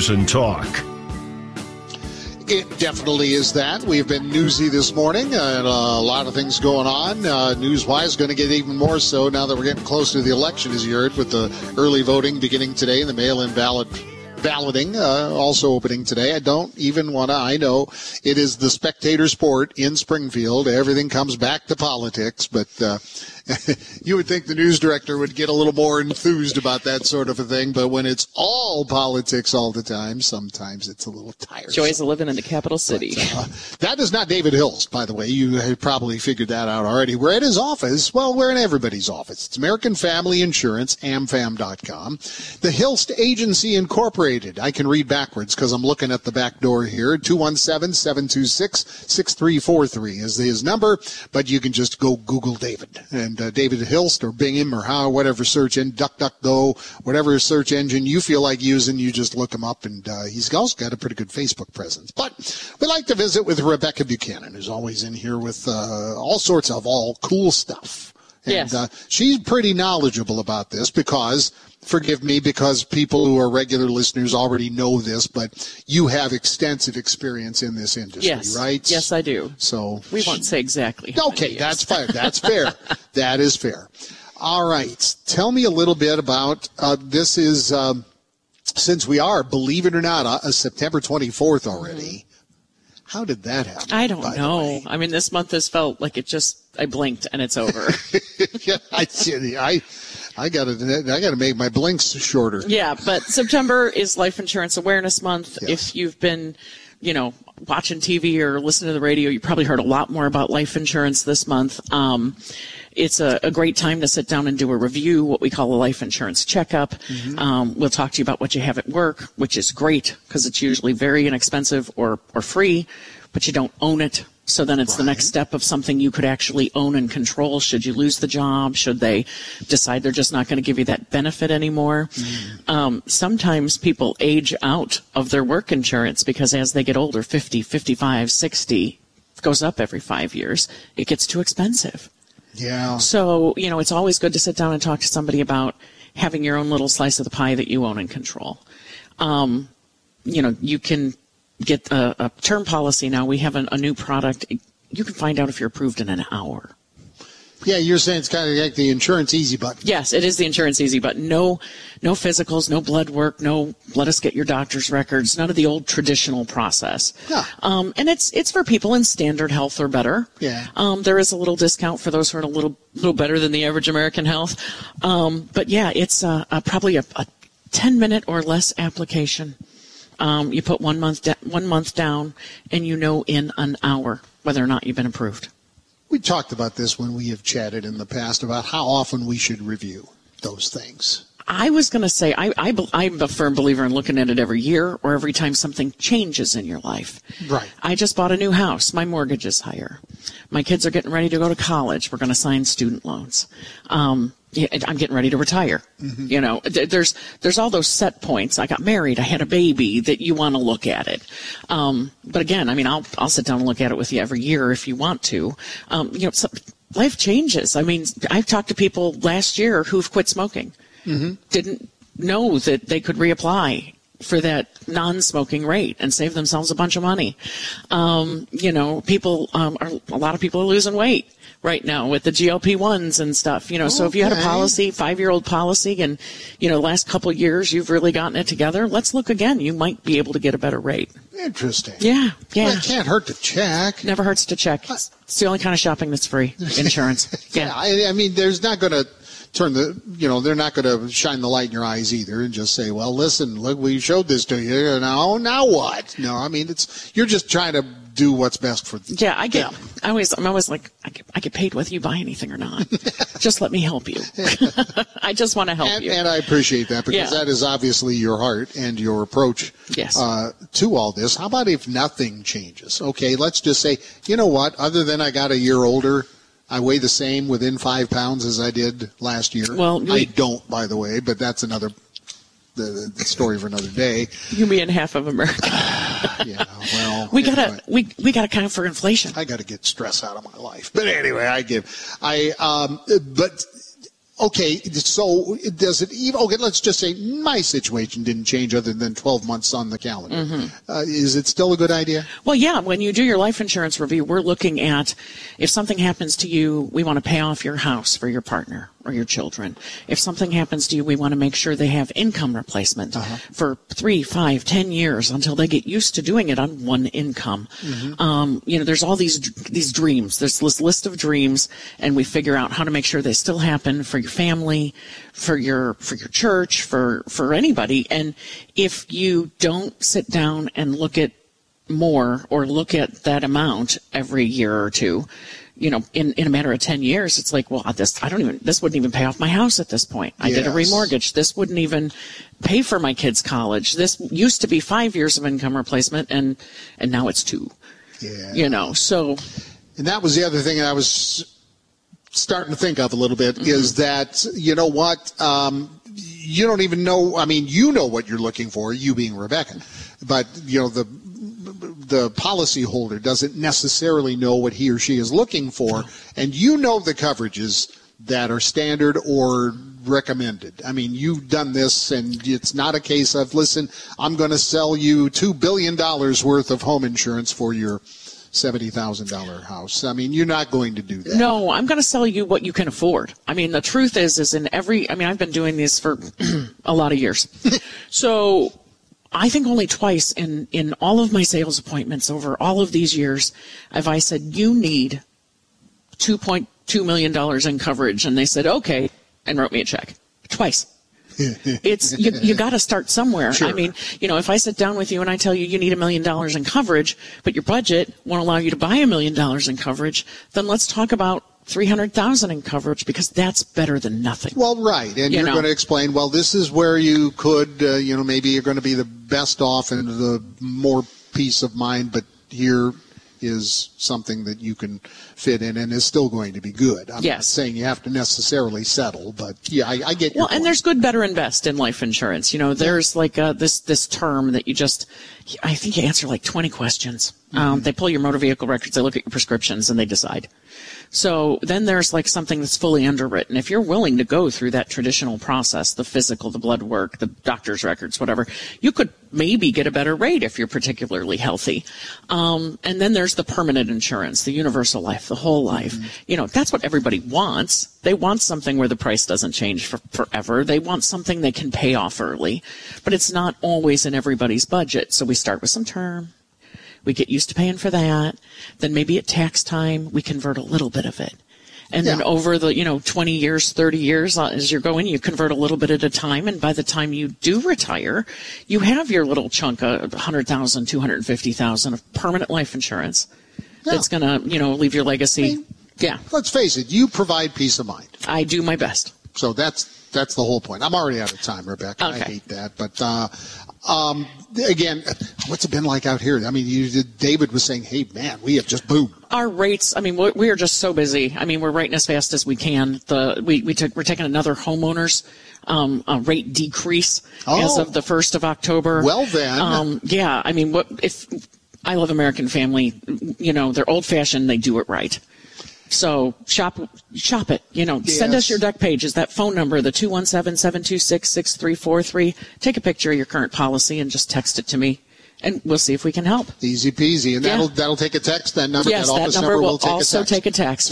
Partisan Talk. It definitely is that. We've been newsy this morning, and a lot of things going on. News-wise, going to get even more so now that we're getting close to the election, as you heard, with the early voting beginning today and the mail-in balloting also opening today. I don't even want to. I know it is the spectator sport in Springfield. Everything comes back to politics, but you would think the news director would get a little more enthused about that sort of a thing, but when it's all politics all the time, sometimes it's a little tiresome. Joys of living in the capital city. But, that is not David Hills, by the way. You have probably figured that out already. We're at his office. Well, we're in everybody's office. It's American Family Insurance, amfam.com. The Hilst Agency Incorporated. I can read backwards because I'm looking at the back door here. 217-726-6343 is his number, but you can just go Google David. And David Hilst or Bing him or whatever search engine, DuckDuckGo, whatever search engine you feel like using, you just look him up, and he's also got a pretty good Facebook presence. But we like to visit with Rebecca Buchanan, who's always in here with all sorts of cool stuff. And yes. She's pretty knowledgeable about this because, forgive me, because people who are regular listeners already know this, but you have extensive experience in this industry, right? Yes, I do. So we won't say exactly. Okay, that's fine. That's fair. That is fair. All right. Tell me a little bit about this is, since we are, believe it or not, September 24th already. How did that happen? I don't know. I mean, this month has felt like I blinked and it's over. Yeah, I got to make my blinks shorter. Yeah, but September is Life Insurance Awareness Month. Yes. If you've been, watching TV or listening to the radio, you probably heard a lot more about life insurance this month. It's a great time to sit down and do a review, what we call a life insurance checkup. Mm-hmm. We'll talk to you about what you have at work, which is great because it's usually very inexpensive or free, but you don't own it. So then it's the next step of something you could actually own and control. Should you lose the job? Should they decide they're just not going to give you that benefit anymore? Mm. Sometimes people age out of their work insurance because as they get older, 50, 55, 60, goes up every 5 years. It gets too expensive. Yeah. So, it's always good to sit down and talk to somebody about having your own little slice of the pie that you own and control. You can get a term policy now. We have a new product. You can find out if you're approved in an hour. Yeah, you're saying it's kind of like the Insurance Easy button. Yes, it is the Insurance Easy button. No physicals, no blood work, no let us get your doctor's records, none of the old traditional process. Yeah. And it's for people in standard health or better. Yeah. There is a little discount for those who are a little better than the average American health. But yeah, it's probably a 10-minute or less application. You put 1 month down, and in an hour whether or not you've been approved. We talked about this when we have chatted in the past about how often we should review those things. I was going to say I'm a firm believer in looking at it every year or every time something changes in your life. Right. I just bought a new house. My mortgage is higher. My kids are getting ready to go to college. We're going to sign student loans. I'm getting ready to retire. Mm-hmm. There's all those set points. I got married. I had a baby that you want to look at it. But again, I'll sit down and look at it with you every year if you want to. Life changes. I've talked to people last year who've quit smoking. Mm-hmm. Didn't know that they could reapply for that non-smoking rate and save themselves a bunch of money. A lot of people are losing weight right now with the GLP-1s and stuff, so if you had a policy, 5-year-old policy, and, the last couple of years you've really gotten it together, let's look again. You might be able to get a better rate. Interesting. Yeah. Well, it can't hurt to check. Never hurts to check. It's the only kind of shopping that's free. Insurance. Yeah. There's not going to they're not going to shine the light in your eyes either and just say, well, listen, look, we showed this to you. Now what? No, you're just trying to do what's best for them. Yeah, I'm always like, I get paid whether you buy anything or not. Just let me help you. I just want to help you. And I appreciate that because that is obviously your heart and your approach to all this. How about if nothing changes? Okay, let's just say, you know what, other than I got a year older, I weigh the same within 5 pounds as I did last year. Well, I don't, by the way, but that's the story for another day. You mean half of America. Yeah, well, we gotta account for inflation. I gotta get stress out of my life. But anyway, but Okay, so does it even, okay, let's just say my situation didn't change other than 12 months on the calendar. Is it still a good idea? Well, yeah, when you do your life insurance review, we're looking at if something happens to you, we want to pay off your house for your partner or your children. If something happens to you, we want to make sure they have income replacement for 3, 5, 10 years until they get used to doing it on one income. There's all these dreams. There's this list of dreams, and we figure out how to make sure they still happen for your family, for your church, for anybody. And if you don't sit down and look at more or look at that amount every year or two, in a matter of 10 years, it's like, well, this wouldn't even pay off my house at this point. I did a remortgage. This wouldn't even pay for my kids' college. This used to be 5 years of income replacement, and now it's 2. Yeah. So. And that was the other thing I was starting to think of a little bit is that, you know what, you don't even know, I mean, you know what you're looking for, you being Rebecca, but, the policy holder doesn't necessarily know what he or she is looking for, and you know the coverages that are standard or recommended. I mean, you've done this, and it's not a case of, listen, I'm going to sell you $2 billion worth of home insurance for your $70,000 house. I mean, you're not going to do that. No, I'm going to sell you what you can afford. I mean, the truth is I've been doing this for a lot of years. So I think only twice in all of my sales appointments over all of these years have I said, you need $2.2 million in coverage. And they said, okay, and wrote me a check. Twice. It's you got to start somewhere. Sure. I mean, if I sit down with you and I tell you need $1 million in coverage, but your budget won't allow you to buy $1 million in coverage, then let's talk about $300,000 in coverage, because that's better than nothing. Well, right, and you're going to explain, well, this is where you could, maybe you're going to be the best off and the more peace of mind, but here is something that you can fit in and is still going to be good. I'm not saying you have to necessarily settle, but I get your point. And there's good, better, and best in life insurance. There's like this term that I think you answer like 20 questions. They pull your motor vehicle records, they look at your prescriptions, and they decide. So then there's like something that's fully underwritten. If you're willing to go through that traditional process, the physical, the blood work, the doctor's records, whatever, you could maybe get a better rate if you're particularly healthy. And then there's the permanent insurance, the universal life, the whole life. That's what everybody wants. They want something where the price doesn't change for forever. They want something they can pay off early. But it's not always in everybody's budget. So we start with some term. We get used to paying for that. Then maybe at tax time, we convert a little bit of it. And then over the, 20 years, 30 years, as you're going, you convert a little bit at a time. And by the time you do retire, you have your little chunk of $100,000, $250,000 of permanent life insurance that's going to, leave your legacy. Let's face it, you provide peace of mind. I do my best. So that's the whole point. I'm already out of time, Rebecca. Okay. I hate that. But, again, what's it been like out here? I mean, David was saying, hey, man, we have just boomed. Our rates, I mean, we are just so busy. I mean, we're writing as fast as we can. We're taking another homeowners rate decrease as of the 1st of October. Well, then. I mean, if I love American Family, they're old-fashioned, they do it right. So shop it. Send us your deck pages, that phone number, the 217-726-6343. Take a picture of your current policy and just text it to me, and we'll see if we can help. Easy peasy. And that'll take a text, that number? Yes, that office number will take also take a text.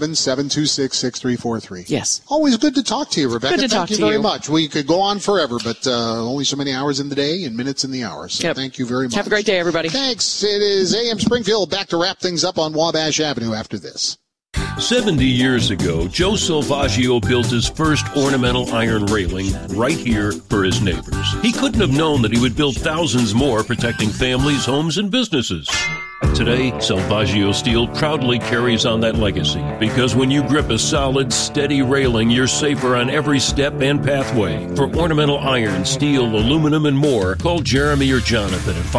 217-726-6343. Yes. Always good to talk to you, Rebecca. Good to Thank talk you to very you. much. We could go on forever, but only so many hours in the day and minutes in the hour. So thank you very much. Have a great day, everybody. Thanks. It is AM Springfield. Back to wrap things up on Wabash Avenue after this. 70 years ago, Joe Salvaggio built his first ornamental iron railing right here for his neighbors. He couldn't have known that he would build thousands more, protecting families, homes, and businesses. Today, Salvaggio Steel proudly carries on that legacy, because when you grip a solid, steady railing, you're safer on every step and pathway. For ornamental iron, steel, aluminum, and more, call Jeremy or Jonathan at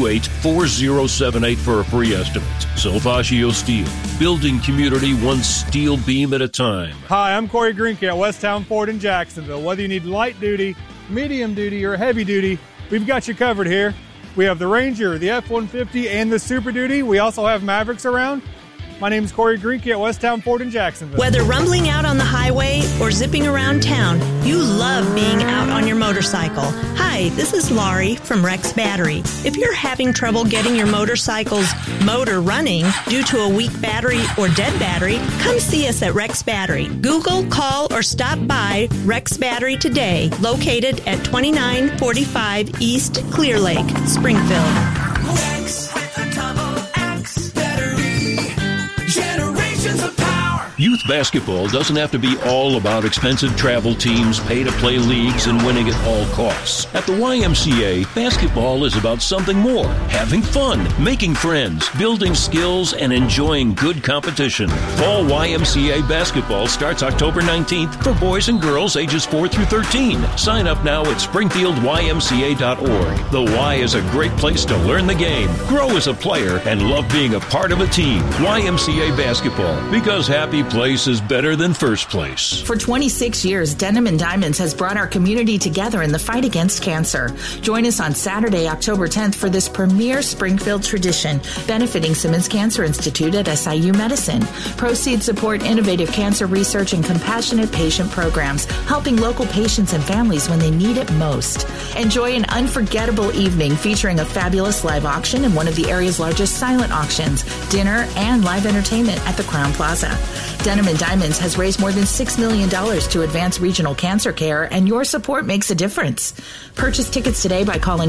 528-4078 for a free estimate. Salvaggio Steel, building community one steel beam at a time. Hi, I'm Corey Greenke at Westtown Ford in Jacksonville. Whether you need light duty, medium duty, or heavy duty, we've got you covered here. We have the Ranger, the F-150, and the Super Duty. We also have Mavericks around. My name is Corey Greinke at Westtown Ford in Jacksonville. Whether rumbling out on the highway or zipping around town, you love being out on your motorcycle. Hi, this is Laurie from Rex Battery. If you're having trouble getting your motorcycle's motor running due to a weak battery or dead battery, come see us at Rex Battery. Google, call, or stop by Rex Battery today, located at 2945 East Clear Lake, Springfield. Rex with a double X battery. Generations of power. Youth basketball doesn't have to be all about expensive travel teams, pay-to-play leagues, and winning at all costs. At the YMCA, basketball is about something more. Having fun, making friends, building skills, and enjoying good competition. Fall YMCA basketball starts October 19th for boys and girls ages 4 through 13. Sign up now at springfieldymca.org. The Y is a great place to learn the game, grow as a player, and love being a part of a team. YMCA basketball, because happy place is better than first place. For 26 years, Denim and Diamonds has brought our community together in the fight against cancer. Join us on Saturday, October 10th for this premier Springfield tradition, benefiting Simmons Cancer Institute at SIU Medicine. Proceeds support innovative cancer research and compassionate patient programs, helping local patients and families when they need it most. Enjoy an unforgettable evening featuring a fabulous live auction and one of the area's largest silent auctions, dinner, and live entertainment at the Crowne Plaza. Denim and Diamonds has raised more than $6 million to advance regional cancer care, and your support makes a difference. Purchase tickets today by calling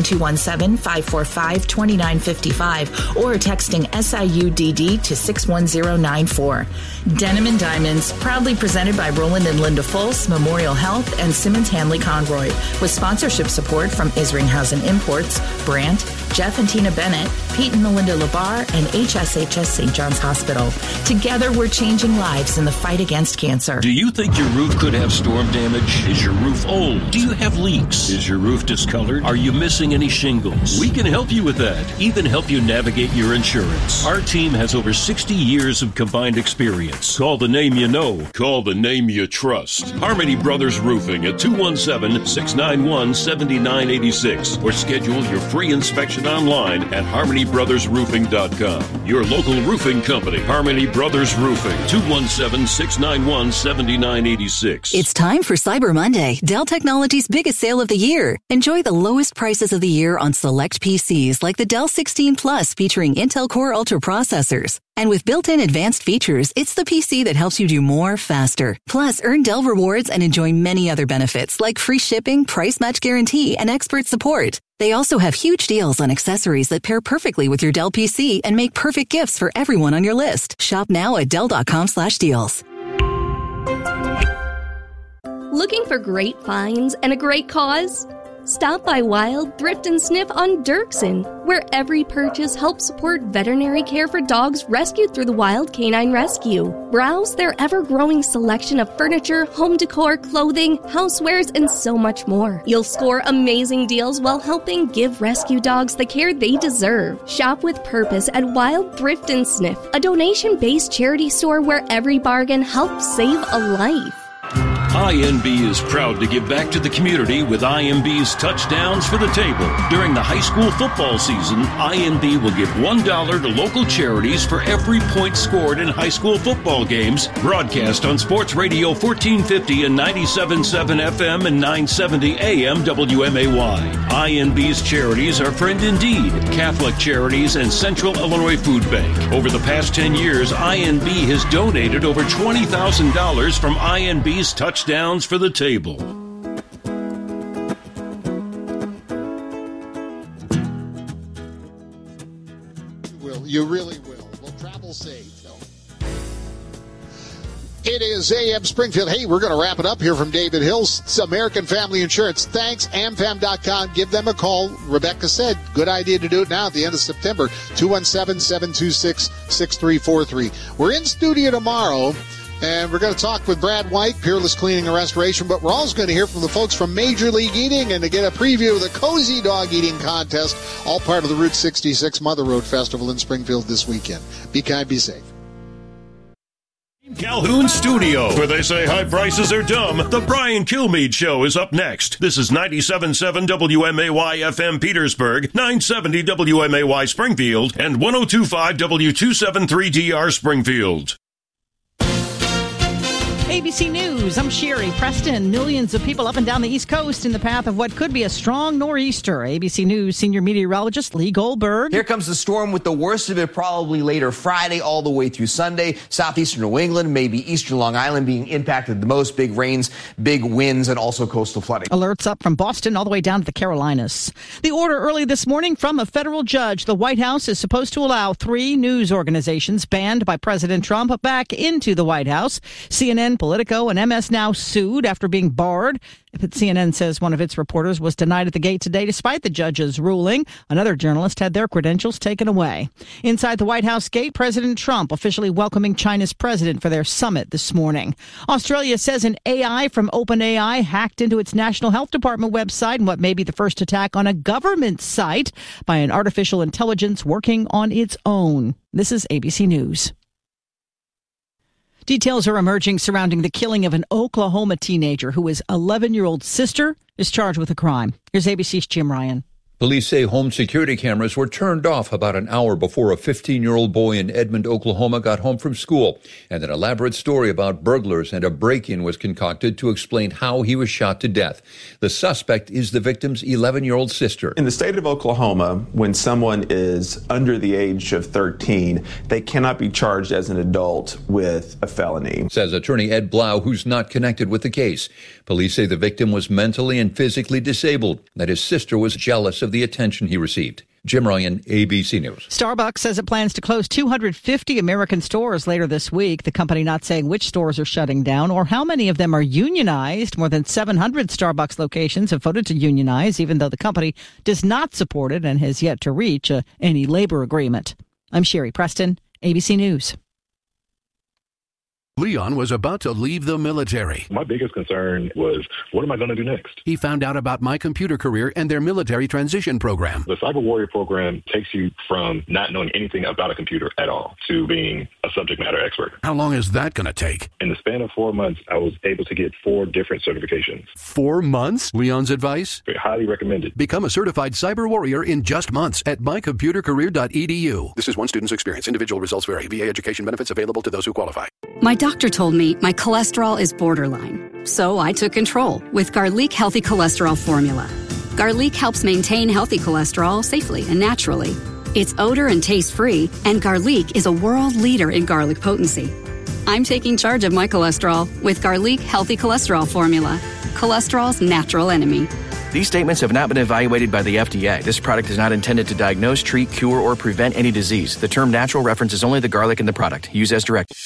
217-545-2955 or texting SIUDD to 61094. Denim and Diamonds, proudly presented by Roland and Linda Fultz, Memorial Health, and Simmons Hanley Conroy, with sponsorship support from Isringhausen Imports, Brandt, Jeff and Tina Bennett, Pete and Melinda Labar, and HSHS St. John's Hospital. Together, we're changing lives in the fight against cancer. Do you think your roof could have storm damage? Is your roof old? Do you have leaks? Is your roof discolored? Are you missing any shingles? We can help you with that, even help you navigate your insurance. Our team has over 60 years of combined experience. Call the name you know. Call the name you trust. Harmony Brothers Roofing at 217-691-7986 or schedule your free inspection online at harmonybrothersroofing.com. Your local roofing company, Harmony Brothers Roofing, 217-691-7986. It's time for Cyber Monday, Dell Technologies' biggest sale of the year. Enjoy the lowest prices of the year on select PCs like the Dell 16 Plus featuring Intel Core Ultra processors. And with built-in advanced features, it's the PC that helps you do more faster. Plus, earn Dell rewards and enjoy many other benefits like free shipping, price match guarantee, and expert support. They also have huge deals on accessories that pair perfectly with your Dell PC and make perfect gifts for everyone on your list. Shop now at Dell.com/deals. Looking for great finds and a great cause? Stop by Wild Thrift and Sniff on Dirksen, where every purchase helps support veterinary care for dogs rescued through the Wild Canine Rescue. Browse their ever-growing selection of furniture, home decor, clothing, housewares, and so much more. You'll score amazing deals while helping give rescue dogs the care they deserve. Shop with purpose at Wild Thrift and Sniff, a donation-based charity store where every bargain helps save a life. INB is proud to give back to the community with INB's Touchdowns for the Table. During the high school football season, INB will give $1 to local charities for every point scored in high school football games, broadcast on Sports Radio 1450 and 97.7 FM and 970 AM WMAY. INB's charities are Friend Indeed, Catholic Charities, and Central Illinois Food Bank. Over the past 10 years, INB has donated over $20,000 from INB's Touchdowns for the Table. You really will. Well, travel safe, though. It is AM Springfield. Hey, we're going to wrap it up here from David Hills. It's American Family Insurance. Thanks, amfam.com. Give them a call. Rebecca said, good idea to do it now at the end of September. 217-726-6343. We're in studio tomorrow. And we're going to talk with Brad White, Peerless Cleaning and Restoration, but we're also going to hear from the folks from Major League Eating and to get a preview of the Cozy Dog Eating Contest, all part of the Route 66 Mother Road Festival in Springfield this weekend. Be kind, be safe. Calhoun Studio, where they say high prices are dumb. The Brian Kilmeade Show is up next. This is 97.7 WMAY FM Petersburg, 970 WMAY Springfield, and 102.5 W273DR Springfield. ABC News, I'm Sherry Preston. Millions of people up and down the East Coast in the path of what could be a strong nor'easter. ABC News senior meteorologist Lee Goldberg. Here comes the storm with the worst of it probably later Friday all the way through Sunday. Southeastern New England, maybe eastern Long Island being impacted the most. Big rains, big winds, and also coastal flooding. Alerts up from Boston all the way down to the Carolinas. The order early this morning from a federal judge. The White House is supposed to allow 3 news organizations banned by President Trump back into the White House. CNN, Politico, and MS Now sued after being barred. CNN says one of its reporters was denied at the gate today despite the judge's ruling. Another journalist had their credentials taken away. Inside the White House gate, President Trump officially welcoming China's president for their summit this morning. Australia says an AI from OpenAI hacked into its National Health Department website in what may be the first attack on a government site by an artificial intelligence working on its own. This is ABC News. Details are emerging surrounding the killing of an Oklahoma teenager who his 11-year-old sister is charged with a crime. Here's ABC's Jim Ryan. Police say home security cameras were turned off about an hour before a 15-year-old boy in Edmond, Oklahoma got home from school, and an elaborate story about burglars and a break-in was concocted to explain how he was shot to death. The suspect is the victim's 11-year-old sister. In the state of Oklahoma, when someone is under the age of 13, they cannot be charged as an adult with a felony, says attorney Ed Blau, who's not connected with the case. Police say the victim was mentally and physically disabled, that his sister was jealous of the attention he received. Jim Ryan, ABC News. Starbucks says it plans to close 250 American stores later this week. The company not saying which stores are shutting down or how many of them are unionized. More than 700 Starbucks locations have voted to unionize, even though the company does not support it and has yet to reach any labor agreement. I'm Sherry Preston, ABC News. Leon was about to leave the military. My biggest concern was, what am I going to do next? He found out about My Computer Career and their military transition program. The Cyber Warrior program takes you from not knowing anything about a computer at all to being a subject matter expert. How long is that going to take? In the span of 4 months, I was able to get 4 different certifications. 4 months? Leon's advice? Highly recommended. Become a certified Cyber Warrior in just months at mycomputercareer.edu. This is one student's experience. Individual results vary. VA education benefits available to those who qualify. My doctor told me my cholesterol is borderline, so I took control with Garlic Healthy Cholesterol Formula. Garlic helps maintain healthy cholesterol safely and naturally. It's odor and taste-free, and Garlic is a world leader in garlic potency. I'm taking charge of my cholesterol with Garlic Healthy Cholesterol Formula, cholesterol's natural enemy. These statements have not been evaluated by the FDA. This product is not intended to diagnose, treat, cure, or prevent any disease. The term natural references only the garlic in the product. Use as directed.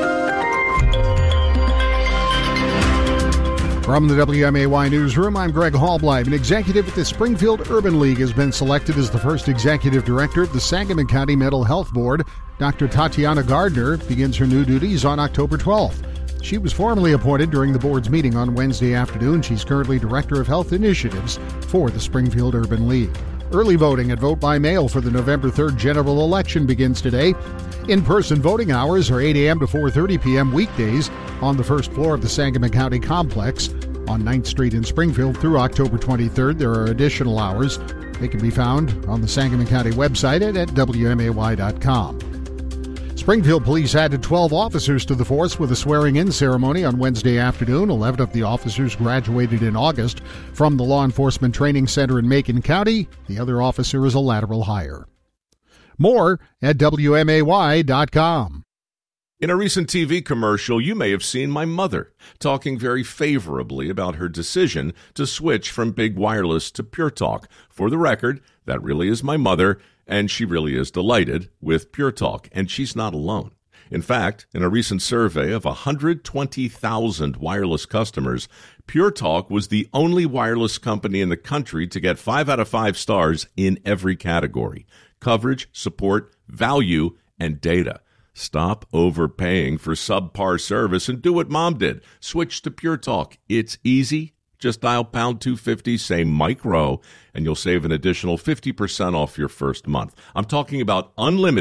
From the WMAY Newsroom, I'm Greg Hallbleib. An executive at the Springfield Urban League has been selected as the first executive director of the Sangamon County Mental Health Board. Dr. Tatiana Gardner begins her new duties on October 12th. She was formally appointed during the board's meeting on Wednesday afternoon. She's currently Director of Health Initiatives for the Springfield Urban League. Early voting and vote by mail for the November 3rd general election begins today. In-person voting hours are 8 a.m. to 4:30 p.m. weekdays on the first floor of the Sangamon County Complex on 9th Street in Springfield through October 23rd. There are additional hours. They can be found on the Sangamon County website at WMAY.com. Springfield police added 12 officers to the force with a swearing-in ceremony on Wednesday afternoon. 11 of the officers graduated in August from the Law Enforcement Training Center in Macon County. The other officer is a lateral hire. More at WMAY.com. In a recent TV commercial, you may have seen my mother talking very favorably about her decision to switch from Big Wireless to Pure Talk. For the record, that really is my mother, and she really is delighted with Pure Talk, and she's not alone. In fact, in a recent survey of 120,000 wireless customers, Pure Talk was the only wireless company in the country to get 5 out of 5 stars in every category: coverage, support, value, and data. Stop overpaying for subpar service and do what Mom did. Switch to Pure Talk. It's easy. Just dial pound 250, say Mike Rowe, and you'll save an additional 50% off your first month. I'm talking about unlimited,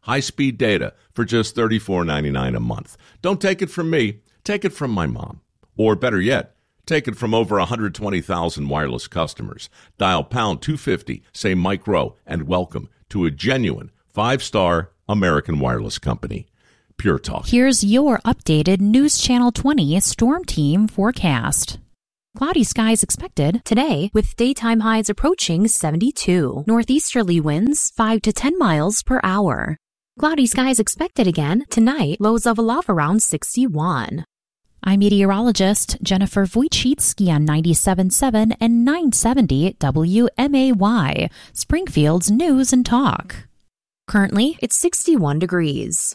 high-speed data for just $34.99 a month. Don't take it from me. Take it from my mom. Or better yet, take it from over 120,000 wireless customers. Dial pound 250, say Mike Rowe, and welcome to a genuine 5-star American wireless company. Pure Talk. Here's your updated News Channel 20 Storm Team forecast. Cloudy skies expected today with daytime highs approaching 72. Northeasterly winds 5 to 10 miles per hour. Cloudy skies expected again tonight, lows of a low around 61. I'm meteorologist Jennifer Wojcicki on 97.7 and 970 WMAY, Springfield's News and Talk. Currently, it's 61 degrees.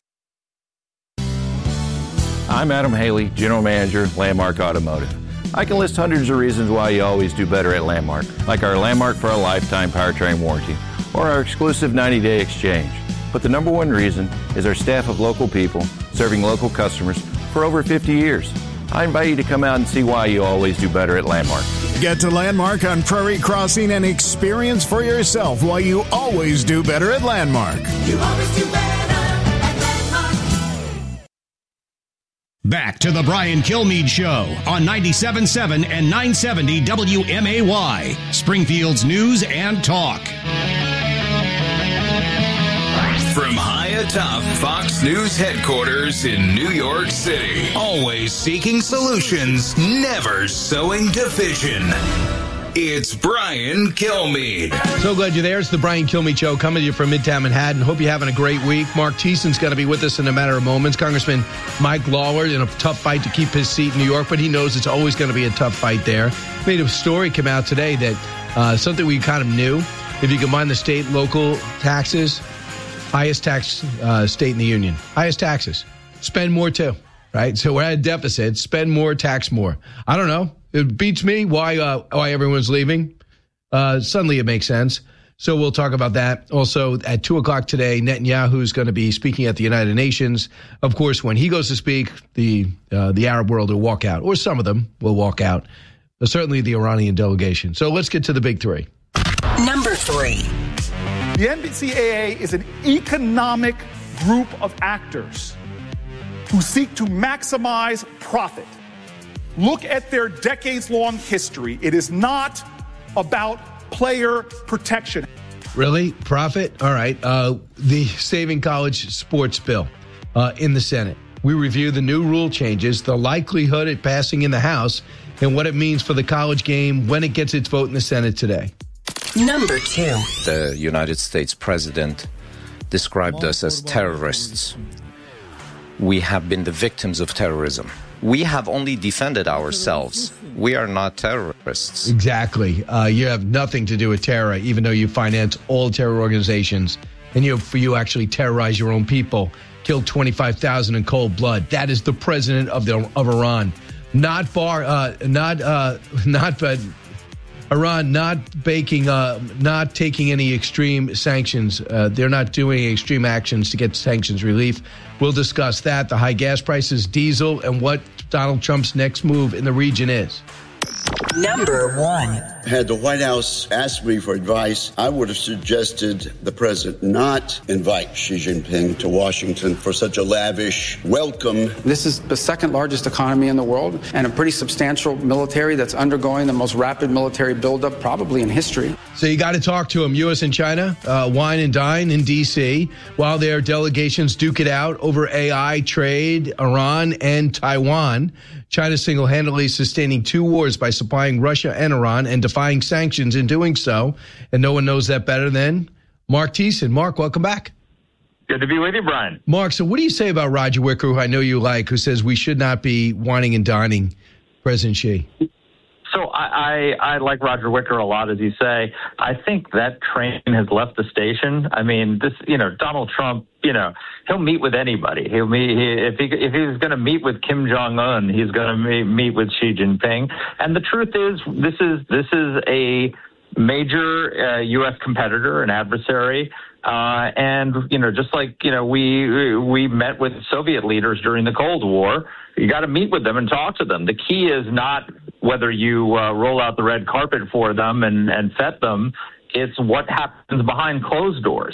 I'm Adam Haley, General Manager, Landmark Automotive. I can list hundreds of reasons why you always do better at Landmark, like our Landmark for a Lifetime powertrain warranty or our exclusive 90-day exchange. But the number one reason is our staff of local people serving local customers for over 50 years. I invite you to come out and see why you always do better at Landmark. Get to Landmark on Prairie Crossing and experience for yourself why you always do better at Landmark. You always do better at Landmark. Back to the Brian Kilmeade Show on 97.7 and 970 WMAY, Springfield's News and Talk. From high atop Fox News headquarters in New York City, always seeking solutions, never sowing division. It's Brian Kilmeade. So glad you're there. It's the Brian Kilmeade Show coming to you from Midtown Manhattan. Hope you're having a great week. Mark Thiessen's going to be with us in a matter of moments. Congressman Mike Lawler in a tough fight to keep his seat in New York, but he knows it's always going to be a tough fight there. Made a story come out today that something we kind of knew. If you combine the state, local taxes, highest tax state in the union, highest taxes, spend more too, right? So we're at a deficit, spend more, tax more. I don't know. It beats me why everyone's leaving. Suddenly it makes sense. So we'll talk about that. Also, at 2 o'clock today, Netanyahu is going to be speaking at the United Nations. Of course, when he goes to speak, the Arab world will walk out, or some of them will walk out, but certainly the Iranian delegation. So let's get to the big three. Number 3. The NCAA is an economic group of actors who seek to maximize profit. Look at their decades-long history. It is not about player protection. Really? Profit? All right. The Saving College Sports Bill in the Senate. We review the new rule changes, the likelihood of passing in the House, and what it means for the college game when it gets its vote in the Senate today. Number 2. The United States president described us as terrorists. We have been the victims of terrorism. We have only defended ourselves. We are not terrorists. Exactly. You have nothing to do with terror, even though you finance all terror organizations. And you actually terrorize your own people, killed 25,000 in cold blood. That is the president of Iran. Iran not taking any extreme sanctions. They're not doing extreme actions to get sanctions relief. We'll discuss that, the high gas prices, diesel, and what Donald Trump's next move in the region is. Number 1. Had the White House asked me for advice, I would have suggested the president not invite Xi Jinping to Washington for such a lavish welcome. This is the second largest economy in the world and a pretty substantial military that's undergoing the most rapid military buildup probably in history. So you got to talk to them. U.S. and China wine and dine in D.C. while their delegations duke it out over AI, trade, Iran, and Taiwan. China single-handedly sustaining 2 wars by supplying Russia and Iran and defying sanctions in doing so. And no one knows that better than Mark Thiessen. Mark, welcome back. Good to be with you, Brian. Mark, so what do you say about Roger Wicker, who I know you like, who says we should not be whining and dining President Xi? So I like Roger Wicker a lot, as you say. I think that train has left the station. I mean, Donald Trump, he'll meet with anybody. If he's going to meet with Kim Jong-un, he's going to meet with Xi Jinping. And the truth is, this is a major U.S. competitor, an adversary. And just like, we met with Soviet leaders during the Cold War, you got to meet with them and talk to them. The key is not whether you roll out the red carpet for them and fet them. It's what happens behind closed doors.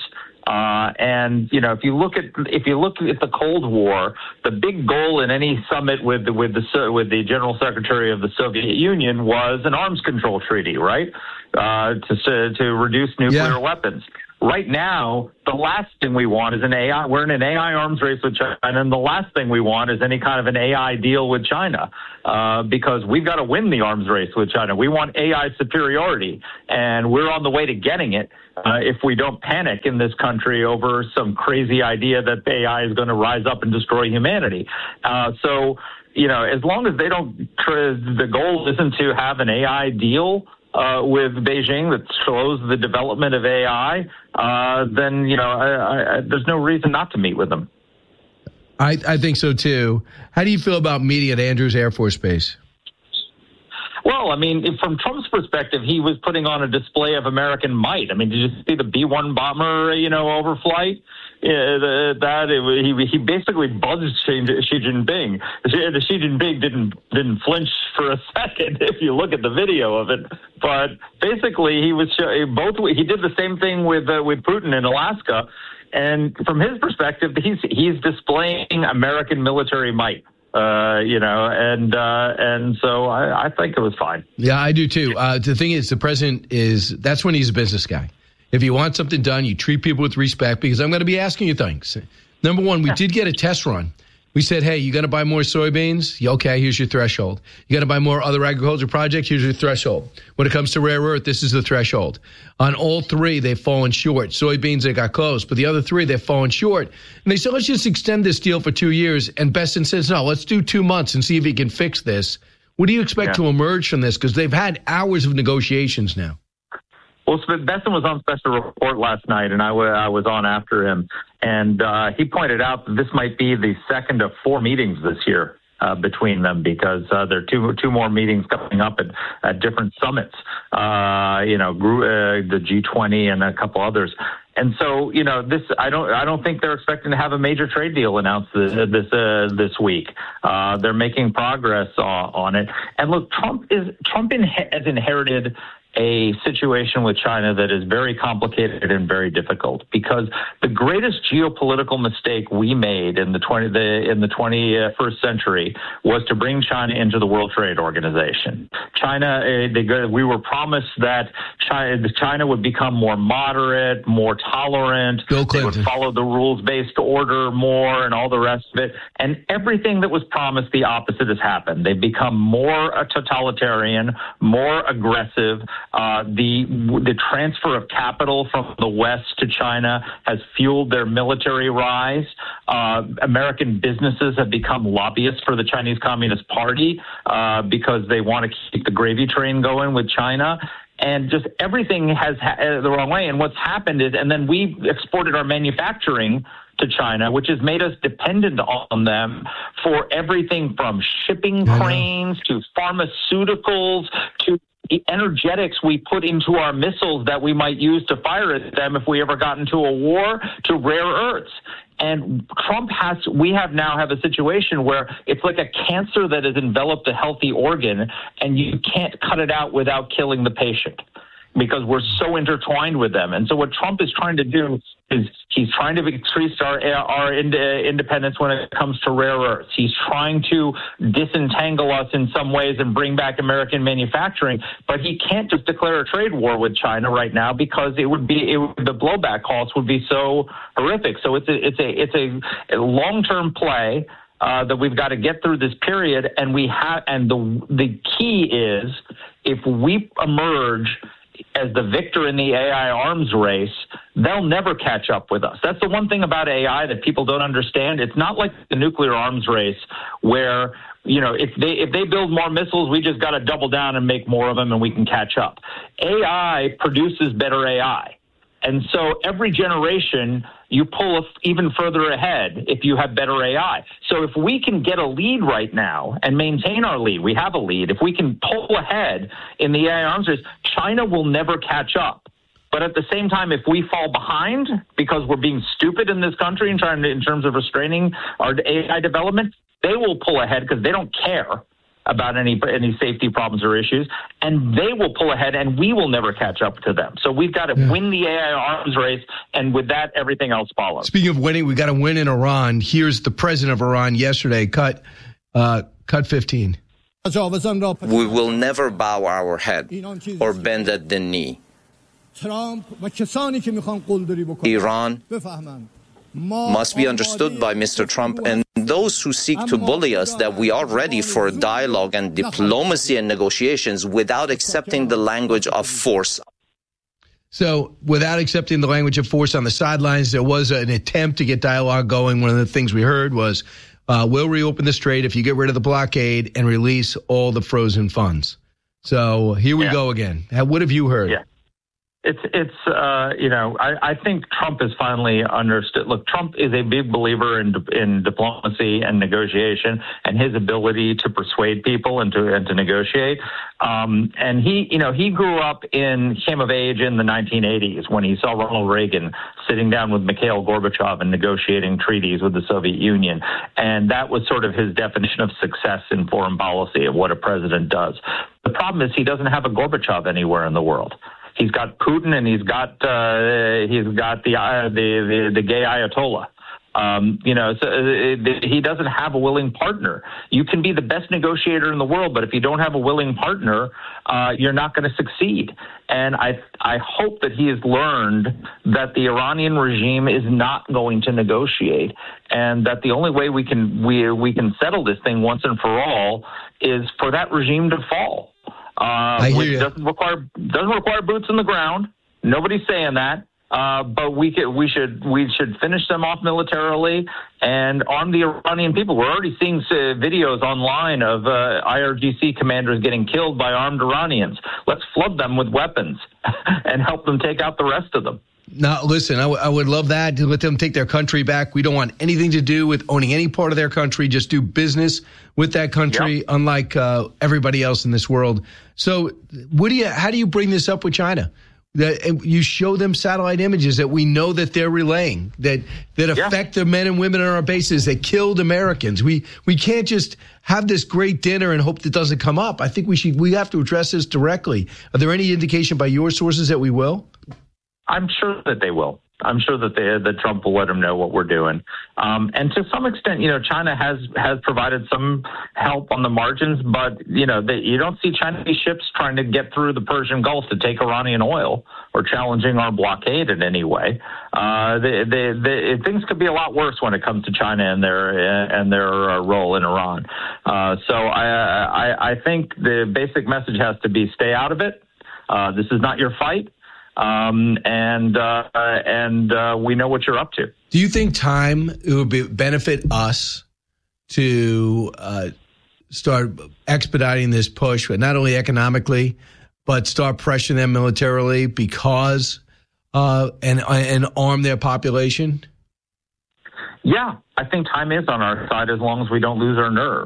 And if you look at the Cold War, the big goal in any summit with the General Secretary of the Soviet Union was an arms control treaty, right? To reduce nuclear weapons. Right now, the last thing we want is an AI. We're in an AI arms race with China, and the last thing we want is any kind of an AI deal with China, because we've got to win the arms race with China. We want AI superiority, and we're on the way to getting it if we don't panic in this country over some crazy idea that AI is going to rise up and destroy humanity. So, as long as they don't, the goal isn't to have an AI deal with Beijing that slows the development of AI, then there's no reason not to meet with them. I think so too. How do you feel about meeting at Andrews Air Force Base? Well, I mean, from Trump's perspective, he was putting on a display of American might. I mean, did you see the B-1 bomber, overflight? He basically buzzed Xi Jinping. Xi Jinping didn't flinch for a second if you look at the video of it. But basically, he did the same thing with Putin in Alaska. And from his perspective, he's displaying American military might. And so I think it was fine. Yeah, I do too. The thing is, the president that's when he's a business guy. If you want something done, you treat people with respect, because I'm going to be asking you things. Number one, we did get a test run. We said, hey, you got to buy more soybeans? Okay, here's your threshold. You got to buy more other agriculture projects? Here's your threshold. When it comes to rare earth, this is the threshold. On all three, they've fallen short. Soybeans, they got close. But the other three, they've fallen short. And they said, let's just extend this deal for 2 years. And Besson says, no, let's do 2 months and see if he can fix this. What do you expect to emerge from this? Because they've had hours of negotiations now. Well, Besson was on special report last night, and I was on after him. And he pointed out that this might be the second of 4 meetings this year between them, because there are two more meetings coming up at different summits, the G20 and a couple others. And so, I don't think they're expecting to have a major trade deal announced this week. They're making progress on it. And look, Trump has inherited a situation with China that is very complicated and very difficult, because the greatest geopolitical mistake we made in the 21st century was to bring China into the World Trade Organization. We were promised that China would become more moderate, more tolerant. They would follow the rules-based order more and all the rest of it. And everything that was promised, the opposite has happened. They've become more totalitarian, more aggressive. The transfer of capital from the West to China has fueled their military rise. American businesses have become lobbyists for the Chinese Communist Party because they want to keep the gravy train going with China. And just everything has the wrong way. And what's happened is, and then we exported our manufacturing to China, which has made us dependent on them for everything from shipping cranes to pharmaceuticals to the energetics we put into our missiles that we might use to fire at them if we ever got into a war, to rare earths. And we now have a situation where it's like a cancer that has enveloped a healthy organ, and you can't cut it out without killing the patient, because we're so intertwined with them. And so what Trump is trying to do is he's trying to increase our independence when it comes to rare earths. He's trying to disentangle us in some ways and bring back American manufacturing, but he can't just declare a trade war with China right now, because the blowback costs would be so horrific. So it's a long-term play that we've got to get through this period, and the key is, if we emerge as the victor in the AI arms race, they'll never catch up with us. That's the one thing about AI that people don't understand. It's not like the nuclear arms race where, if they build more missiles, we just got to double down and make more of them and we can catch up. AI produces better AI. And so every generation, you pull even further ahead if you have better AI. So if we can get a lead right now and maintain our lead, we have a lead. If we can pull ahead in the AI arms race, China will never catch up. But at the same time, if we fall behind because we're being stupid in this country in terms of restraining our AI development, they will pull ahead because they don't care. about any safety problems or issues, and they will pull ahead, and we will never catch up to them. So we've got to win the AI arms race, and with that, everything else follows. Speaking of winning, we got to win in Iran. Here's the president of Iran yesterday. Cut 15. We will never bow our head or bend at the knee. Iran must be understood by Mr. Trump and those who seek to bully us that we are ready for dialogue and diplomacy and negotiations without accepting the language of force. So without accepting the language of force on the sidelines, there was an attempt to get dialogue going. One of the things we heard was, we'll reopen the strait if you get rid of the blockade and release all the frozen funds. So here we go again. What have you heard? Yeah. I think Trump has finally understood. Look, Trump is a big believer in diplomacy and negotiation and his ability to persuade people and to negotiate. And he grew up came of age in the 1980s when he saw Ronald Reagan sitting down with Mikhail Gorbachev and negotiating treaties with the Soviet Union. And that was sort of his definition of success in foreign policy of what a president does. The problem is he doesn't have a Gorbachev anywhere in the world. He's got Putin and he's got the gay Ayatollah. He doesn't have a willing partner. You can be the best negotiator in the world, but if you don't have a willing partner, you're not going to succeed. And I hope that he has learned that the Iranian regime is not going to negotiate, and that the only way we can settle this thing once and for all is for that regime to fall. Which doesn't require boots on the ground. Nobody's saying that. But we should finish them off militarily and arm the Iranian people. We're already seeing videos online of IRGC commanders getting killed by armed Iranians. Let's flood them with weapons and help them take out the rest of them. Now, listen, I would love that, to let them take their country back. We don't want anything to do with owning any part of their country. Just do business with that country, unlike everybody else in this world. So how do you bring this up with China? That you show them satellite images that we know that they're relaying, that affect the men and women on our bases, that killed Americans. We can't just have this great dinner and hope that doesn't come up. I think we have to address this directly. Are there any indication by your sources that we will? I'm sure that they will. I'm sure that Trump will let them know what we're doing. And to some extent, China has provided some help on the margins, but, you don't see Chinese ships trying to get through the Persian Gulf to take Iranian oil or challenging our blockade in any way. Things could be a lot worse when it comes to China and their role in Iran. So I think the basic message has to be stay out of it. This is not your fight. And we know what you're up to. Do you think it would benefit us to start expediting this push, but not only economically, but start pressuring them militarily because and arm their population? Yeah, I think time is on our side as long as we don't lose our nerve.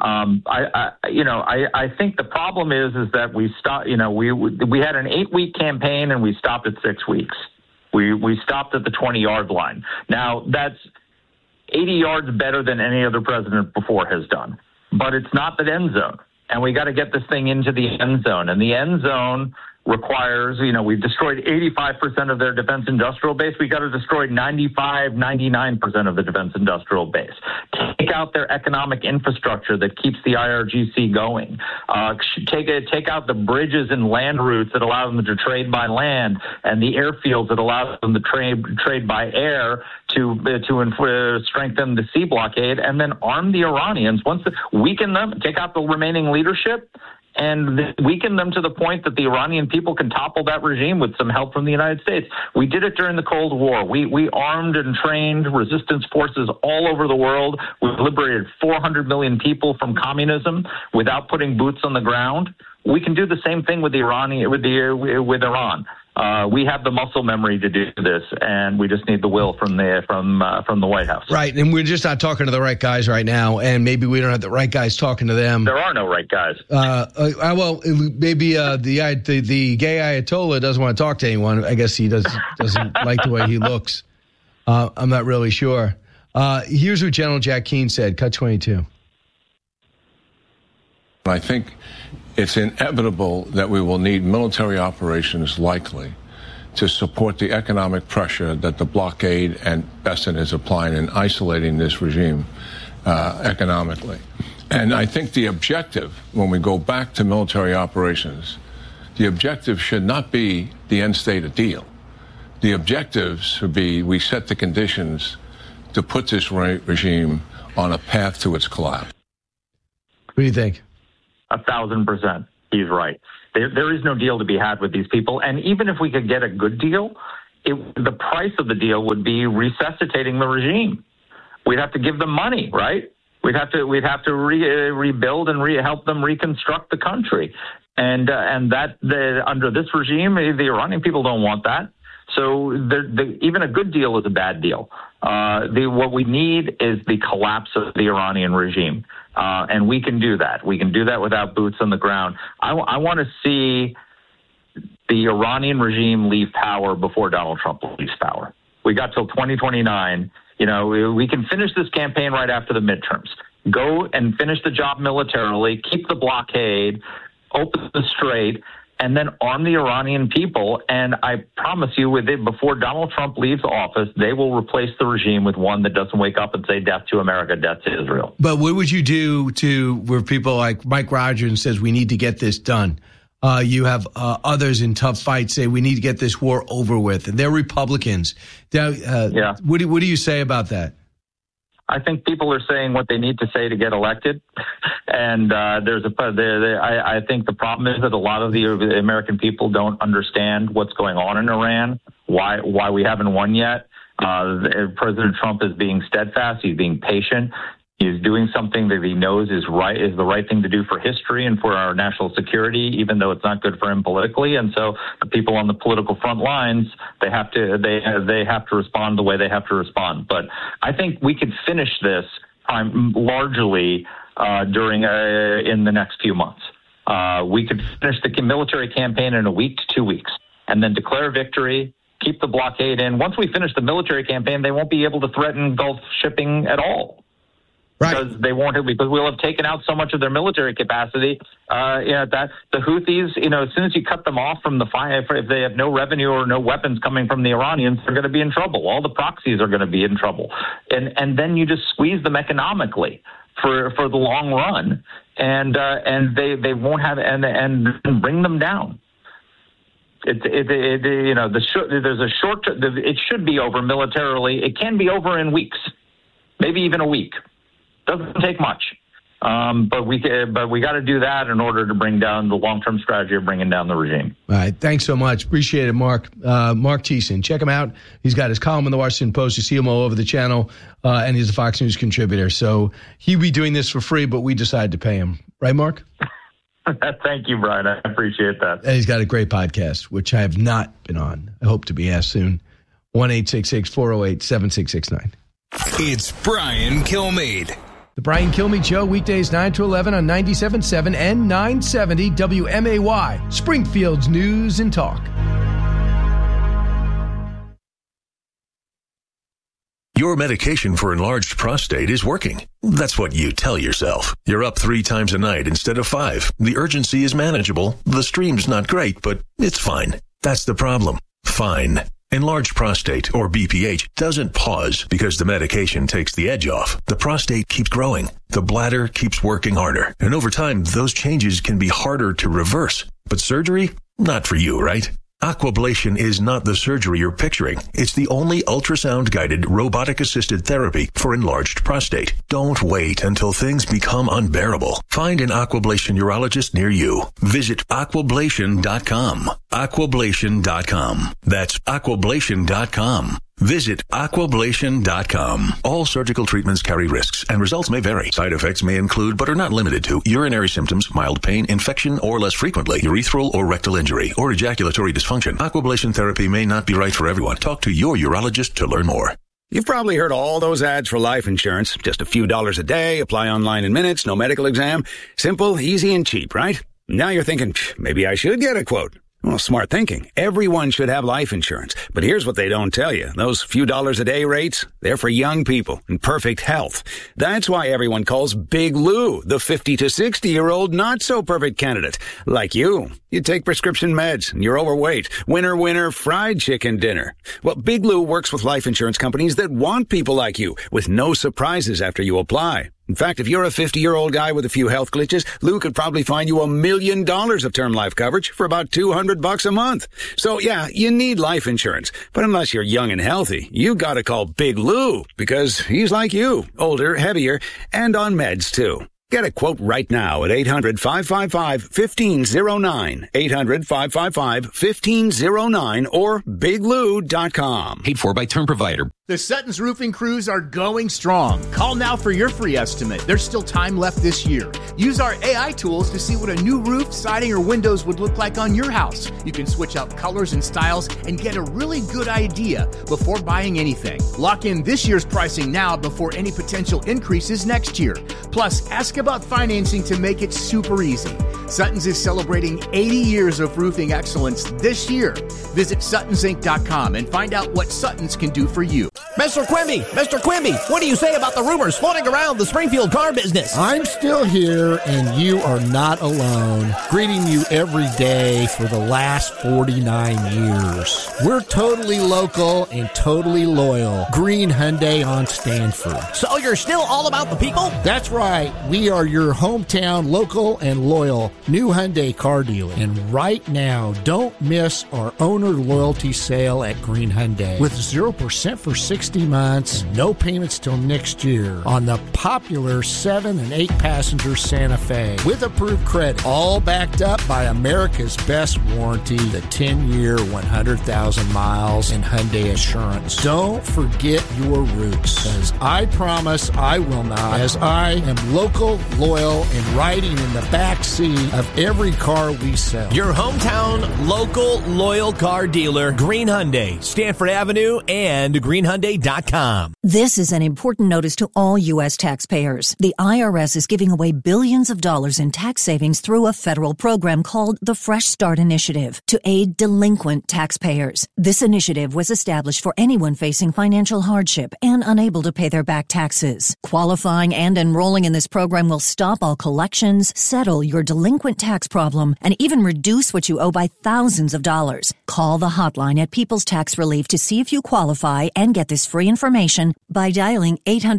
I think the problem is that we stopped. We had an 8-week campaign and we stopped at 6 weeks. We stopped at the 20-yard line. Now that's 80 yards better than any other president before has done, but it's not the end zone. And we got to get this thing into the end zone. And the end zone requires, we've destroyed 85% of their defense industrial base. We got to destroy 99% of the defense industrial base. Take out their economic infrastructure that keeps the IRGC going. Take out the bridges and land routes that allow them to trade by land and the airfields that allow them to trade by air to strengthen the sea blockade, and then arm the Iranians. Weaken them, take out the remaining leadership, and weaken them to the point that the Iranian people can topple that regime with some help from the United States. We did it during the Cold War. We armed and trained resistance forces all over the world. We liberated 400 million people from communism without putting boots on the ground. We can do the same thing with Iran. We have the muscle memory to do this, and we just need the will from the White House. Right, and we're just not talking to the right guys right now, and maybe we don't have the right guys talking to them. There are no right guys. Maybe the gay Ayatollah doesn't want to talk to anyone. I guess he doesn't like the way he looks. I'm not really sure. Here's what General Jack Keane said. Cut 22. I think it's inevitable that we will need military operations likely to support the economic pressure that the blockade and Besson is applying in isolating this regime economically. And I think the objective, when we go back to military operations, the objective should not be the end state of deal. The objectives should be we set the conditions to put this regime on a path to its collapse. What do you think? 1,000%. He's right. There is no deal to be had with these people. And even if we could get a good deal, the price of the deal would be resuscitating the regime. We'd have to give them money, right? We'd have to rebuild and help them reconstruct the country. And under this regime, the Iranian people don't want that. So even a good deal is a bad deal. What we need is the collapse of the Iranian regime. And we can do that. We can do that without boots on the ground. I want to see the Iranian regime leave power before Donald Trump leaves power. We got till 2029. We can finish this campaign right after the midterms. Go and finish the job militarily, keep the blockade, open the strait, and then arm the Iranian people. And I promise you, before Donald Trump leaves office, they will replace the regime with one that doesn't wake up and say death to America, death to Israel. But what would you do where people like Mike Rogers says we need to get this done? You have others in tough fights say we need to get this war over with, and they're Republicans. Yeah. What do you say about that? I think people are saying what they need to say to get elected, and I think the problem is that a lot of the American people don't understand what's going on in Iran, why we haven't won yet. President Trump is being steadfast. He's being patient. He's doing something that he knows is the right thing to do for history and for our national security, even though it's not good for him politically. And so the people on the political front lines, they have to respond the way they have to respond. But I think we could finish this largely in the next few months. We could finish the military campaign in a week to 2 weeks, and then declare victory. Keep the blockade in. Once we finish the military campaign, they won't be able to threaten Gulf shipping at all. Right. Because we'll have taken out so much of their military capacity. That the Houthis, as soon as you cut them off from the fire, if they have no revenue or no weapons coming from the Iranians, they're going to be in trouble. All the proxies are going to be in trouble, and then you just squeeze them economically for the long run, and they won't have and bring them down. There's a short. It should be over militarily. It can be over in weeks, maybe even a week. Doesn't take much, but we got to do that in order to bring down the long-term strategy of bringing down the regime. All right, thanks so much. Appreciate it, Mark. Mark Thiessen, check him out. He's got his column in the Washington Post. You see him all over the channel, and he's a Fox News contributor. So he'd be doing this for free, but we decided to pay him. Right, Mark? Thank you, Brian. I appreciate that. And he's got a great podcast, which I have not been on. I hope to be asked soon. 1-866-408-7669. It's Brian Kilmeade. The Brian Kilmeade Show, weekdays 9 to 11 on 97.7 and 970 WMAY, Springfield's News and Talk. Your medication for enlarged prostate is working. That's what you tell yourself. You're up 3 times a night instead of 5. The urgency is manageable. The stream's not great, but it's fine. That's the problem. Fine. Enlarged prostate, or BPH, doesn't pause because the medication takes the edge off. The prostate keeps growing. The bladder keeps working harder. And over time, those changes can be harder to reverse. But surgery? Not for you, right? Aquablation is not the surgery you're picturing. It's the only ultrasound-guided, robotic-assisted therapy for enlarged prostate. Don't wait until things become unbearable. Find an Aquablation urologist near you. Visit aquablation.com. Aquablation.com. That's aquablation.com. Visit aquablation.com. All surgical treatments carry risks, and results may vary. Side effects may include, but are not limited to, urinary symptoms, mild pain, infection, or less frequently, urethral or rectal injury, or ejaculatory dysfunction. Aquablation therapy may not be right for everyone. Talk to your urologist to learn more. You've probably heard all those ads for life insurance. Just a few dollars a day, apply online in minutes, no medical exam. Simple, easy, and cheap, right? Now you're thinking, maybe I should get a quote. Well, smart thinking. Everyone should have life insurance. But here's what they don't tell you. Those few dollars a day rates, they're for young people in perfect health. That's why everyone calls Big Lou the 50 to 60-year-old not-so-perfect candidate. Like you. You take prescription meds, and you're overweight. Winner, fried chicken dinner. Well, Big Lou works with life insurance companies that want people like you, with no surprises after you apply. In fact, if you're a 50-year-old guy with a few health glitches, Lou could probably find you $1 million of term life coverage for about $200 a month. So, yeah, you need life insurance. But unless you're young and healthy, you gotta call Big Lou, because he's like you, older, heavier, and on meds, too. Get a quote right now at 800-555-1509, 800-555-1509, or biglou.com. Paid for by Term Provider. The Sutton's Roofing crews are going strong. Call now for your free estimate. There's still time left this year. Use our AI tools to see what a new roof, siding, or windows would look like on your house. You can switch out colors and styles and get a really good idea before buying anything. Lock in this year's pricing now before any potential increases next year. Plus, ask about financing to make it super easy. Sutton's is celebrating 80 years of roofing excellence this year. Visit SuttonsInc.com and find out what Sutton's can do for you. Mr. Quimby, what do you say about the rumors floating around the Springfield car business? I'm still here, and you are not alone. Greeting you every day for the last 49 years. We're totally local and totally loyal. Green Hyundai on Stanford. So you're still all about the people? That's right. We are your hometown local and loyal new Hyundai car dealer. And right now, don't miss our owner loyalty sale at Green Hyundai with 0% for 60 months, no payments till next year on the popular 7 and 8 passenger Santa Fe with approved credit, all backed up by America's best warranty, the 10-year, 100,000 miles in Hyundai Assurance. Don't forget your roots, because I promise I will not, as I am local, loyal, and riding in the back seat of every car we sell. Your hometown, local, loyal car dealer, Green Hyundai, Stanford Avenue, and greenhyundai.com. This is an important notice to all U.S. taxpayers. The IRS is giving away billions of dollars in tax savings through a federal program called the Fresh Start Initiative to aid delinquent taxpayers. This initiative was established for anyone facing financial hardship and unable to pay their back taxes. Qualifying and enrolling in this program will stop all collections, settle your delinquent tax problem, and even reduce what you owe by thousands of dollars. Call the hotline at People's Tax Relief to see if you qualify and get this free information by dialing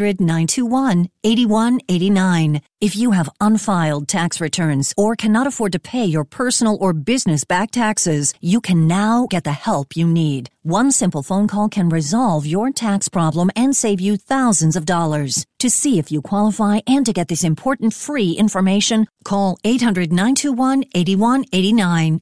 800-921-8189. If you have unfiled tax returns or cannot afford to pay your personal or business back taxes, you can now get the help you need. One simple phone call can resolve your tax problem and save you thousands of dollars. To see if you qualify and to get this important free information, call 800-921-8189.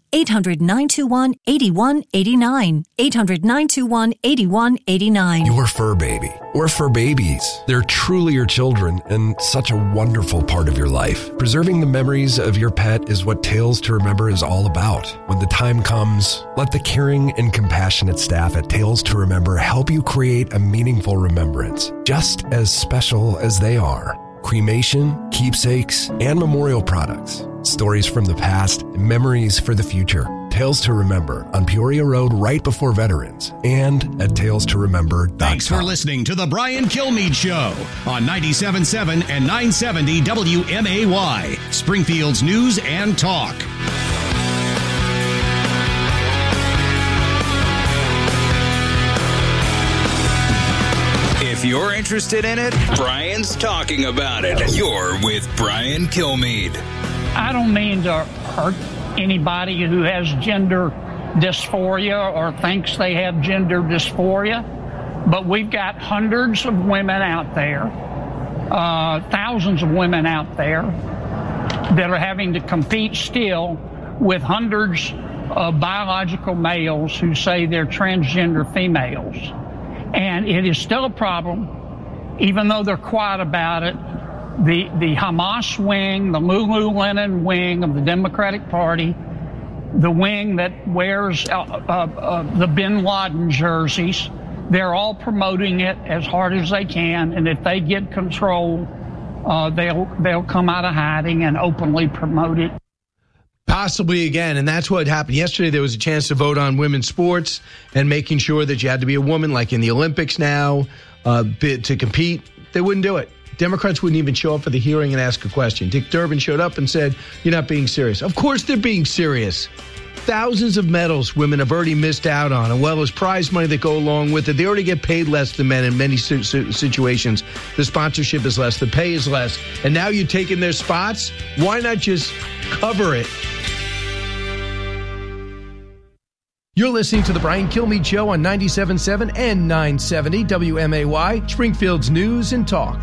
800-921-8189. 800-921-8189. Your fur baby, or fur babies. They're truly your children and such a wonderful part of your life. Preserving the memories of your pet is what Tales to Remember is all about. When the time comes, let the caring and compassionate staff at Tales to Remember help you create a meaningful remembrance, just as special as they are. Cremation, keepsakes, and memorial products. Stories from the past, memories for the future. Tales to Remember on Peoria Road right before Veterans and at talestoremember.com. Thanks for listening to The Brian Kilmeade Show on 97.7 and 970 WMAY, Springfield's News and Talk. If you're interested in it, Brian's talking about it. You're with Brian Kilmeade. I don't mean to hurt anybody who has gender dysphoria or thinks they have gender dysphoria, but we've got hundreds of women out there, thousands of women out there that are having to compete still with hundreds of biological males who say they're transgender females. And it is still a problem, even though they're quiet about it. The Hamas wing, the Lululemon wing of the Democratic Party, the wing that wears the Bin Laden jerseys, they're all promoting it as hard as they can. And if they get control, they'll come out of hiding and openly promote it. Possibly again, and that's what happened yesterday. There was a chance to vote on women's sports and making sure that you had to be a woman, like in the Olympics now, to compete. They wouldn't do it. Democrats wouldn't even show up for the hearing and ask a question. Dick Durbin showed up and said, "You're not being serious." Of course they're being serious. Thousands of medals women have already missed out on, and well, there's prize money that go along with it. They already get paid less than men in many situations. The sponsorship is less, the pay is less, and now you're taking their spots? Why not just cover it? You're listening to the Brian Kilmeade Show on 97.7 and 970 WMAY, Springfield's News and Talk.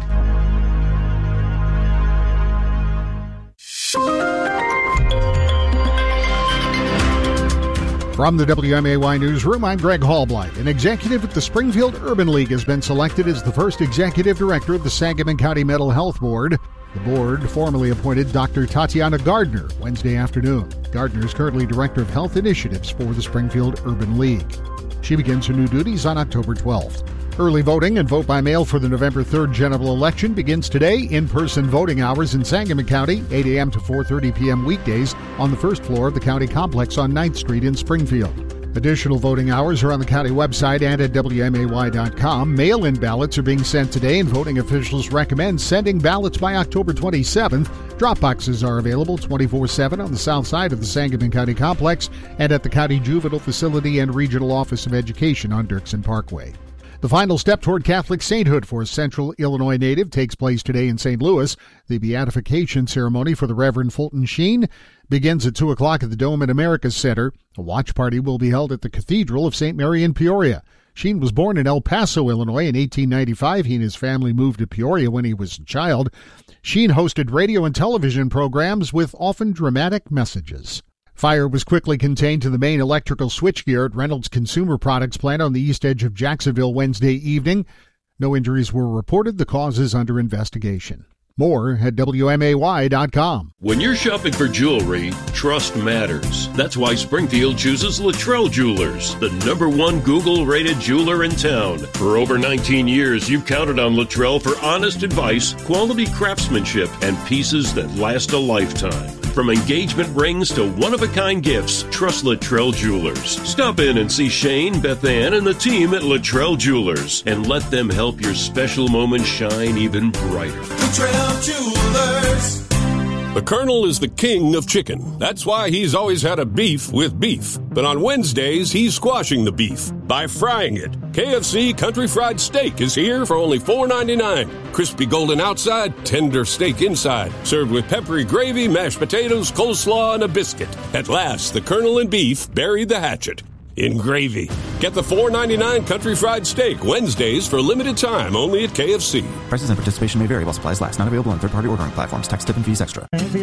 From the WMAY Newsroom, I'm Greg Hallblight. An executive at the Springfield Urban League has been selected as the first executive director of the Sangamon County Mental Health Board. The board formally appointed Dr. Tatiana Gardner Wednesday afternoon. Gardner is currently Director of Health Initiatives for the Springfield Urban League. She begins her new duties on October 12th. Early voting and vote by mail for the November 3rd general election begins today. In-person voting hours in Sangamon County, 8 a.m. to 4:30 p.m. weekdays on the first floor of the county complex on 9th Street in Springfield. Additional voting hours are on the county website and at WMAY.com. Mail-in ballots are being sent today, and voting officials recommend sending ballots by October 27th. Drop boxes are available 24/7 on the south side of the Sangamon County complex and at the County Juvenile Facility and Regional Office of Education on Dirksen Parkway. The final step toward Catholic sainthood for a Central Illinois native takes place today in St. Louis. The beatification ceremony for the Reverend Fulton Sheen begins at 2 o'clock at the Dome at America's Center. A watch party will be held at the Cathedral of St. Mary in Peoria. Sheen was born in El Paso, Illinois in 1895. He and his family moved to Peoria when he was a child. Sheen hosted radio and television programs with often dramatic messages. Fire was quickly contained to the main electrical switchgear at Reynolds Consumer Products plant on the east edge of Jacksonville Wednesday evening. No injuries were reported. The cause is under investigation. More at WMAY.com. When you're shopping for jewelry, trust matters. That's why Springfield chooses Luttrell Jewelers, the #1 Google-rated jeweler in town. For over 19 years, you've counted on Luttrell for honest advice, quality craftsmanship, and pieces that last a lifetime. From engagement rings to one-of-a-kind gifts, trust Luttrell Jewelers. Stop in and see Shane, Beth Ann, and the team at Luttrell Jewelers, and let them help your special moment shine even brighter. Luttrell Jewelers. The Colonel is the king of chicken. That's why he's always had a beef with beef. But on Wednesdays, he's squashing the beef by frying it. KFC Country Fried Steak is here for only $4.99. Crispy golden outside, tender steak inside. Served with peppery gravy, mashed potatoes, coleslaw, and a biscuit. At last, the Colonel and beef buried the hatchet in gravy. Get the $4.99 Country Fried Steak Wednesdays for a limited time only at KFC. Prices and participation may vary while supplies last. Not available on third-party ordering platforms. Tax, tip, and fees extra.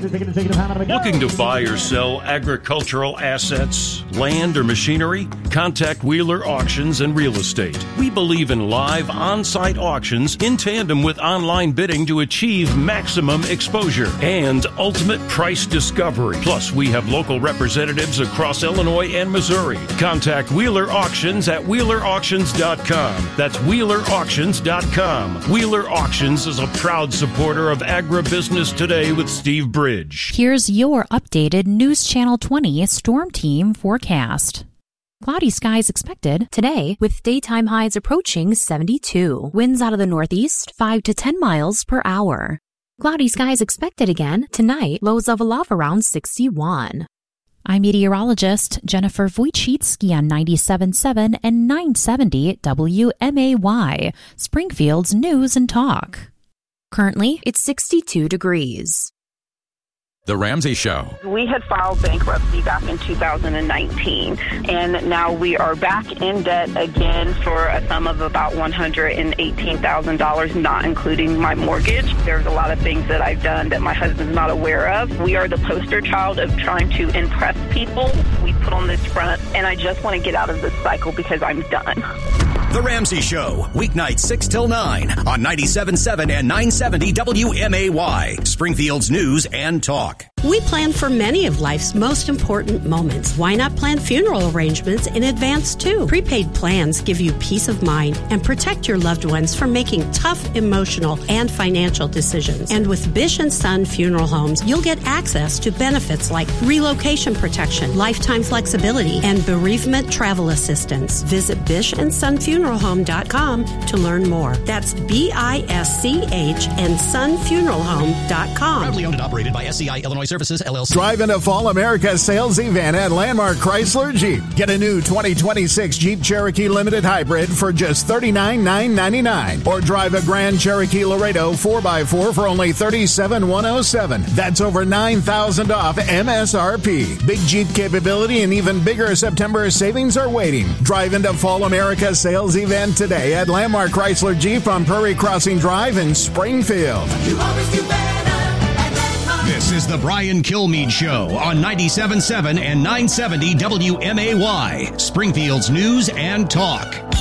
Looking to buy or sell agricultural assets, land, or machinery? Contact Wheeler Auctions and Real Estate. We believe in live on-site auctions in tandem with online bidding to achieve maximum exposure and ultimate price discovery. Plus, we have local representatives across Illinois and Missouri. Contact Wheeler Auctions at WheelerAuctions.com. That's WheelerAuctions.com. Wheeler Auctions is a proud supporter of Agribusiness Today with Steve Bridge. Here's your updated News Channel 20 Storm Team forecast. Cloudy skies expected today with daytime highs approaching 72. Winds out of the northeast 5 to 10 miles per hour. Cloudy skies expected again tonight, lows of around 61. I'm meteorologist Jennifer Wojcicki on 97.7 and 970 WMAY, Springfield's News and Talk. Currently, it's 62 degrees. The Ramsey Show. We had filed bankruptcy back in 2019, and now we are back in debt again for a sum of about $118,000, not including my mortgage. There's a lot of things that I've done that my husband's not aware of. We are the poster child of trying to impress people. We put on this front, and I just want to get out of this cycle because I'm done. The Ramsey Show, weeknights 6 till 9 on 97.7 and 970 WMAY, Springfield's News and Talk. We plan for many of life's most important moments. Why not plan funeral arrangements in advance too? Prepaid plans give you peace of mind and protect your loved ones from making tough emotional and financial decisions. And with Bish & Son Funeral Homes, you'll get access to benefits like relocation protection, lifetime flexibility, and bereavement travel assistance. Visit bishandsonfuneralhome.com to learn more. That's BISCH and sonfuneralhome.com. Proudly owned and operated by SCI Illinois Services, LLC. Drive into Fall America sales event at Landmark Chrysler Jeep. Get a new 2026 Jeep Cherokee Limited Hybrid for just $39,999. Or drive a Grand Cherokee Laredo 4x4 for only $37,107. That's over $9,000 off MSRP. Big Jeep capability and even bigger September savings are waiting. Drive into Fall America sales event today at Landmark Chrysler Jeep on Prairie Crossing Drive in Springfield. You always do better. This is the Brian Kilmeade Show on 97.7 and 970 WMAY, Springfield's News and Talk.